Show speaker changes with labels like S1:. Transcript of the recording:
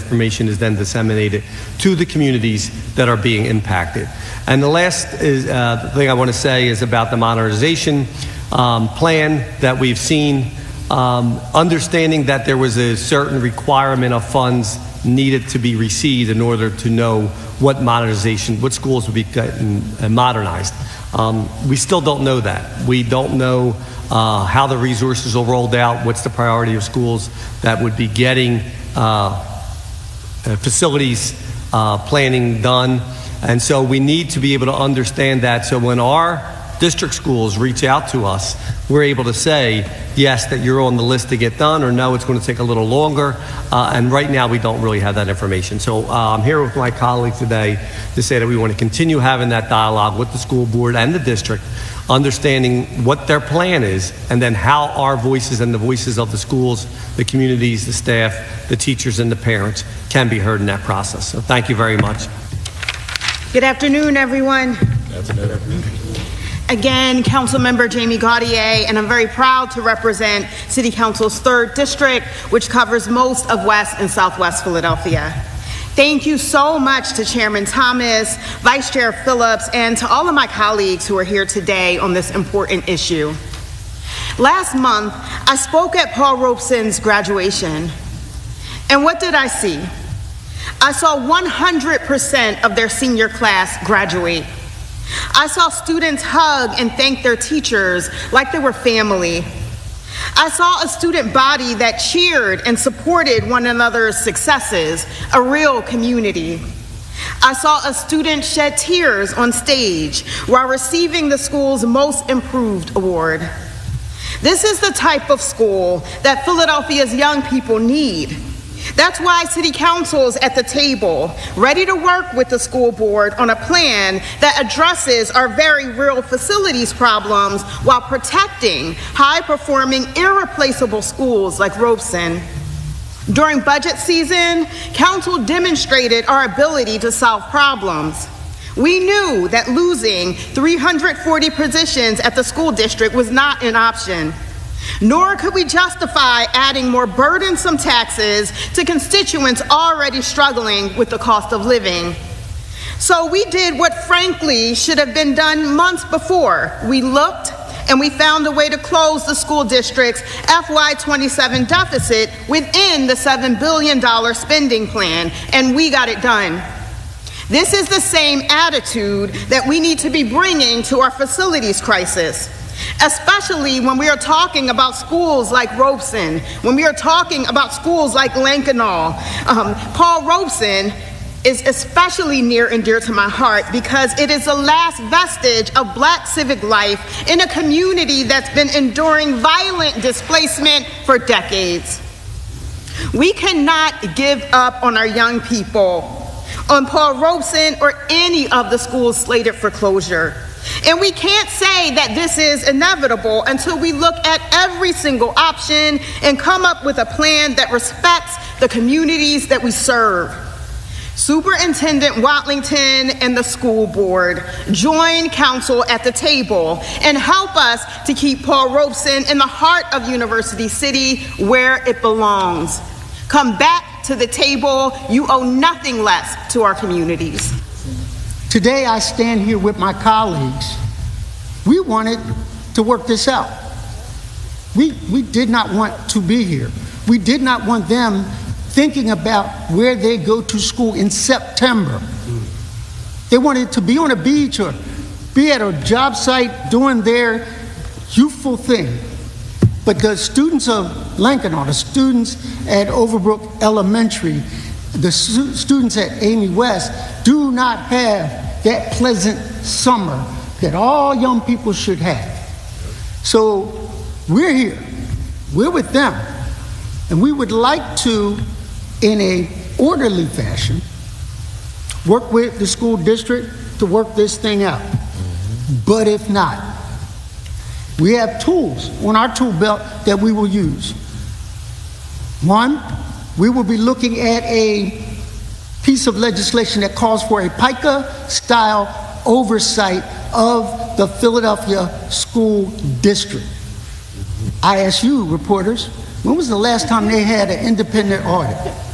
S1: information is then disseminated to the communities that are being impacted. And the last thing I want to say is about the modernization plan that we've seen, understanding that there was a certain requirement of funds needed to be received in order to know what schools would be modernized. We still don't know that. We don't know how the resources are rolled out, what's the priority of schools that would be getting facilities planning done. And so we need to be able to understand that, so when our district schools reach out to us, we're able to say, yes, that you're on the list to get done, or no, it's going to take a little longer. And right now, we don't really have that information. So I'm here with my colleagues today to say that we want to continue having that dialogue with the school board and the district, understanding what their plan is, and then how our voices and the voices of the schools, the communities, the staff, the teachers, and the parents can be heard in that process. So thank you very much.
S2: Good afternoon, everyone.
S3: Good afternoon.
S2: Again, Councilmember Jamie Gaudier, and I'm very proud to represent City Council's 3rd District, which covers most of West and Southwest Philadelphia. Thank you so much to Chairman Thomas, Vice Chair Phillips, and to all of my colleagues who are here today on this important issue. Last month, I spoke at Paul Robeson's graduation, and what did I see? I saw 100% of their senior class graduate. I saw students hug and thank their teachers like they were family. I saw a student body that cheered and supported one another's successes, a real community. I saw a student shed tears on stage while receiving the school's Most Improved Award. This is the type of school that Philadelphia's young people need. That's why City Council is at the table, ready to work with the school board on a plan that addresses our very real facilities problems while protecting high-performing, irreplaceable schools like Robeson. During budget season, Council demonstrated our ability to solve problems. We knew that losing 340 positions at the school district was not an option. Nor could we justify adding more burdensome taxes to constituents already struggling with the cost of living. So we did what frankly should have been done months before. We looked and we found a way to close the school district's FY27 deficit within the $7 billion spending plan, and we got it done. This is the same attitude that we need to be bringing to our facilities crisis, especially when we are talking about schools like Robeson, when we are talking about schools like Lankenau. Paul Robeson is especially near and dear to my heart because it is the last vestige of Black civic life in a community that's been enduring violent displacement for decades. We cannot give up on our young people, on Paul Robeson or any of the schools slated for closure. And we can't say that this is inevitable until we look at every single option and come up with a plan that respects the communities that we serve. Superintendent Watlington and the school board join council at the table and help us to keep Paul Robeson in the heart of University City where it belongs. Come back to the table. You owe nothing less to our communities.
S4: Today I stand here with my colleagues. We wanted to work this out. We did not want to be here. We did not want them thinking about where they go to school in September. They wanted to be on a beach or be at a job site doing their youthful thing. But the students of Lankenau, the students at Overbrook Elementary, the students at Amy West do not have that pleasant summer that all young people should have. So we're here, we're with them, and we would like to, in an orderly fashion, work with the school district to work this thing out. But if not, we have tools on our tool belt that we will use. One, we will be looking at a piece of legislation that calls for a PICA-style oversight of the Philadelphia School District. ISU reporters, when was the last time they had an independent audit?